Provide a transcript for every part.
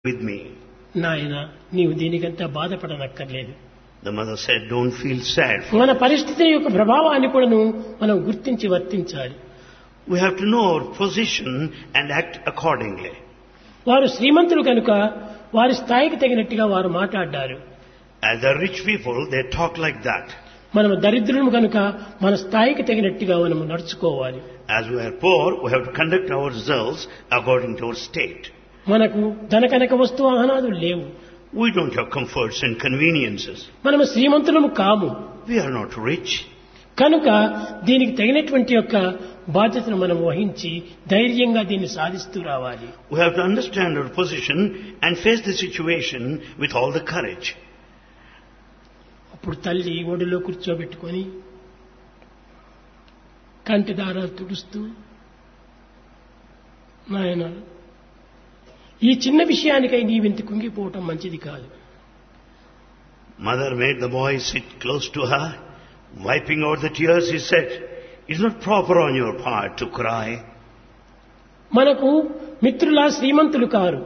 with me. నాయన నీవు దీనికంతా బాధపడనక్కర్లేదు. The mother said, don't feel sad. మన పరిస్థితి యొక్క ప్రభావాన్ని కూడా మనం గుర్తించి వర్తించాలి. We have to know our position and act accordingly. వారు శ్రీమంతులు కనుక వారి స్థాయికి తగినట్టుగా వారు మాట్లాడారు. As the rich people, they talk like that. మనము దరిద్రులము కనుక మన స్థాయికి తగినట్టుగా మనము నడుచుకోవాలి. As we are poor, we have to conduct ourselves according to our state. మనకు ధనకనక వస్తు వాహనాదులు లేవు. We don't have comforts and conveniences. మనము శ్రీమంతులము కాము. We are not rich. కనుక దీనికి తగినటువంటి యొక్క బాధ్యతను మనం వహించి ధైర్యంగా దీన్ని సాధిస్తూ రావాలి. We have to understand our position and face the situation with all the courage. అప్పుడు తల్లి ఒడిలో కూర్చోబెట్టుకొని కంటి దారాలు తుడుస్తూ, నాయన ఈ చిన్న విషయానికై నీవింత కుంగిపోవటం మంచిది కాదు. Mother made the boy sit close to her. Wiping out the tears, he said, it's not proper on your part to cry. మనకు మిత్రులా శ్రీమంతులు car.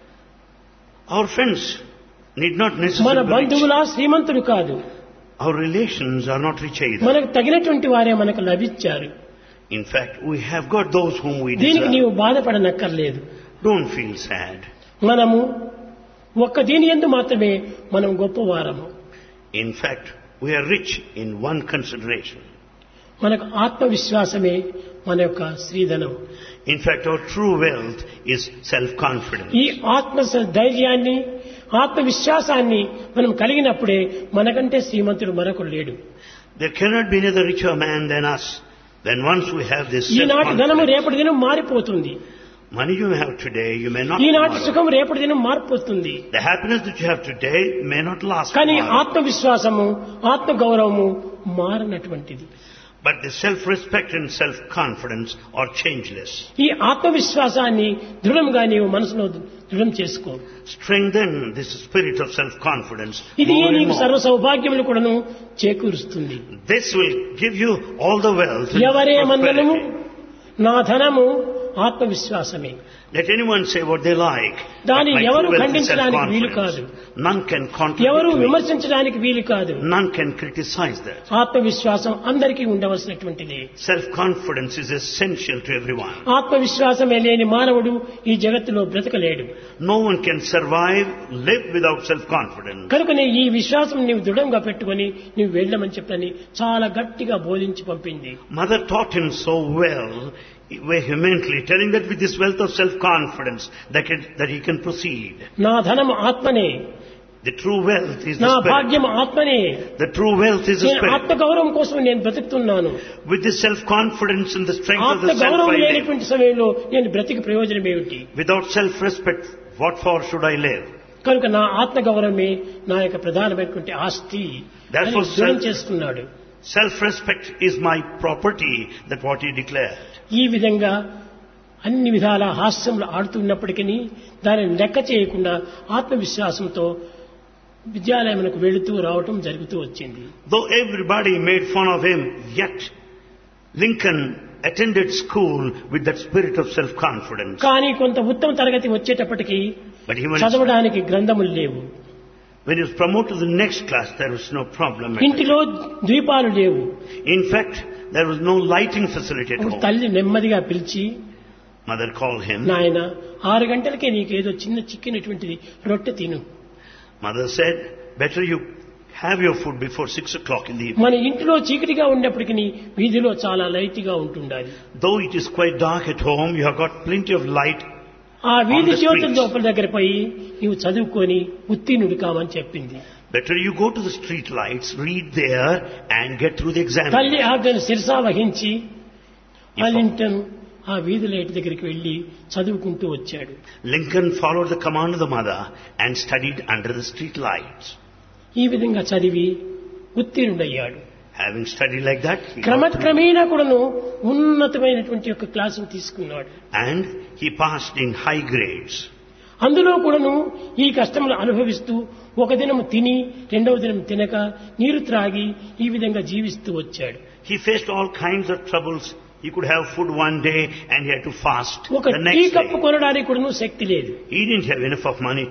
Our friends need not మన necessarily be rich. బంధువులా శ్రీమంతులు కాదు. Our relations are not rich either. మనకు తగినటువంటి వారే మనకు లభించారు. In fact, we have got those whom we దీనికి deserve. నీవు బాధపడనక్కర్లేదు. Don't feel sad. మనము ఒక్క దీని యందు మాత్రమే మనం గొప్పవారము. In fact, we are rich in one consideration. మనకు ఆత్మవిశ్వాసమే మన యొక్క శ్రీధనం. In fact, our true wealth is self-confidence. ఈ ఆత్మ ధైర్యాన్ని, ఆత్మవిశ్వాసాన్ని మనం కలిగినప్పుడే మనకంటే శ్రీమంతుడు మరొకడు లేడు. There cannot be another richer man than us. Then once we have this ఈనాటి ధనము self-confidence, రేపటి దినం మారిపోతుంది. money you have today, you may not ఈనాటి tomorrow. సుఖం రేపటి దినం మారిపోతుంది. The happiness that you have today may not last కానీ tomorrow. ఆత్మవిశ్వాసము, ఆత్మగౌరవము మారనటువంటిది. But the self-respect and self-confidence are changeless. ఈ ఆత్మవిశ్వాసాన్ని దృఢంగా నీవు మనసులో దృఢం చేసుకో. Strengthen this spirit of self-confidence ఇది more and నీకు more. సర్వ సౌభాగ్యములు కూడాను చేకూరుస్తుంది. This will give you all the wealth and ఎవరే మందనము prosperity. నా ధనము ఆత్మవిశ్వాసమే. Let anyone say what they like. but దాన్ని my ఎవరు true wealth is ఖండించడానికి వీలు కాదు. self-confidence. None can ఎవరు contradict me. విమర్శించడానికి వీలు కాదు. None can criticize that. ఆత్మవిశ్వాసం అందరికీ ఉండవలసినటువంటిది. Self-confidence is essential to everyone. ఆత్మవిశ్వాసమే లేని మానవుడు ఈ జగత్తులో బ్రతకలేడు. No one can survive, live without self-confidence. కనుకనే ఈ విశ్వాసం నీవు దృఢంగా పెట్టుకొని నీవు వెళ్ళమని చెప్పని చాలా గట్టిగా బోధించి పంపింది. Mother taught him so well, vehemently, telling that with this wealth of self-confidence that he can proceed. నా ధనము ఆత్మనే, The true wealth is నా the spirit. భాగ్యం ఆత్మనే. The true wealth is the నేను spirit. ఆత్మగౌరవం కోసం నేను బ్రతుకుతున్నాను. With this self-confidence and the strength of the self ఆత్మగౌరవం I live. లేనటువంటి సమయంలో నేను బ్రతికి ప్రయోజనం ఏమిటి? Without self-respect, what for should I live? కనుక నా ఆత్మగౌరవమే నా యొక్క ప్రధానమైనటువంటి ఆస్తి అని Therefore, దృఢం చేసుకున్నాడు. Self-respect is my property, that what he declared. ఈ విధంగా అన్ని విధాల హాస్యములు ఆడుతున్నప్పటికీ దానిని లెక్క చేయకుండా ఆత్మవిశ్వాసంతో విద్యాలయమునకు వెళుతూ రావటం జరుగుతూ వచ్చింది. Though everybody made fun of him, yet Lincoln attended school with that spirit of self-confidence. కానీ కొంత ఉత్తమ తరగతి వచ్చేటప్పటికి But he went, చదవడానికి గ్రంథములు లేవు. when he was promoted to the next class, there was no problem. ఇంటిలో ద్వీపాలు లేవు. In fact, there was no lighting facility at అప్పుడు home. తల్లి నెమ్మదిగా పిలిచి, Mother called him. నాయన 6 గంటలకే నీకేదో చిన్న చిక్కినటువంటిది రొట్టె తిను. Mother said, better you have your food before 6 o'clock in the evening. మన ఇంటిలో చీకటిగా ఉన్నప్పటికీ వీధిలో చాలా లైట్గా ఉంటుండాలి. Though it is quite dark at home, you have got plenty of light. ఆ వీధి On the జ్యోతుల streets. లోపల దగ్గర పోయి నీవు చదువుకొని ఉత్తీర్ణుడు కావని చెప్పింది. Better you go to the street lights, read there and get through the exam. తల్లి ఆజ్ఞను శిరసా వహించి అలింటన్ ఆ వీధి లైట్ దగ్గరికి వెళ్లి చదువుకుంటూ వచ్చాడు. Lincoln followed the command of the mother and studied under the street lights. ఈ విధంగా చదివి ఉత్తీర్ణుడయ్యాడు. Having studied like that, he got through. క్రమక్రమేణా కూడాను ఉన్నతమైనటువంటి యొక్క క్లాసును తీసుకున్నాడు. And he passed in high grades. అందులో కూడాను ఈ కష్టములు అనుభవిస్తూ ఒక దినము తిని రెండవ దినం తినక నీరు త్రాగి ఈ విధంగా జీవిస్తూ వచ్చాడు. He faced all kinds of troubles. He could have food one day and he had to fast ఒక the tea next cup day. కొనడానికి కూడాను శక్తి లేదు. He didn't have enough of money